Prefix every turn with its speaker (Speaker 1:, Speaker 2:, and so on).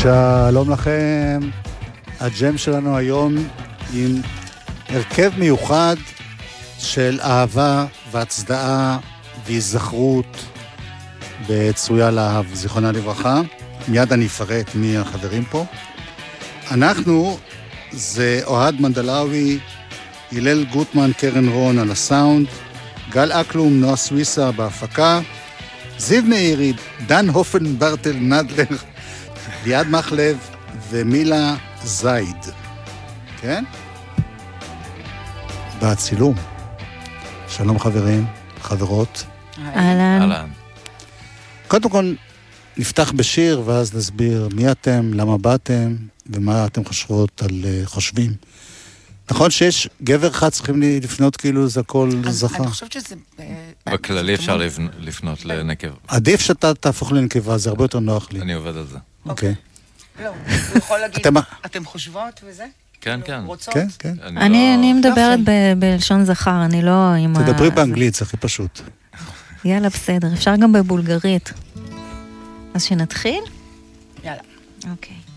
Speaker 1: שלום לכם. הג'ם שלנו היום עם הרכב מיוחד של אהבה והצדעה והזכרות בצרויה להב, זיכרונה לברכה. מיד אני אפרט מי החברים פה. אנחנו זה אוהד מנדלאוי, הלל גוטמן, קרן רון על הסאונד, גל אקלום, נועה סוויסה בהפקה, זיו מאירי, דן הופן ברטל נדלר, ליעד מחלב ומילה זייד. כן? בצילום. שלום חברים, חברות.
Speaker 2: אהלן.
Speaker 1: קודם כל נפתח בשיר ואז נסביר מי אתם, למה באתם ומה אתם חושבים. נכון שיש גבר אחד צריכים לפנות כאילו זה הכל זכה.
Speaker 3: אני חושבת שזה...
Speaker 2: בכללי אפשר לפנות לנקבה.
Speaker 1: עדיף שאתה תהפוך לנקבה, זה הרבה יותר נוח לי.
Speaker 2: אני עובד על זה.
Speaker 1: אוקיי.
Speaker 3: לא, הוא יכול להגיד, אתם חושבות וזה?
Speaker 2: כן, כן.
Speaker 3: רוצות?
Speaker 1: כן, כן.
Speaker 4: אני מדברת בלשון זכר, אני לא עם ה...
Speaker 1: תדברי באנגלית, זה הכי פשוט.
Speaker 4: יאללה, בסדר. אפשר גם בבולגרית. אז שנתחיל?
Speaker 3: יאללה.
Speaker 4: אוקיי.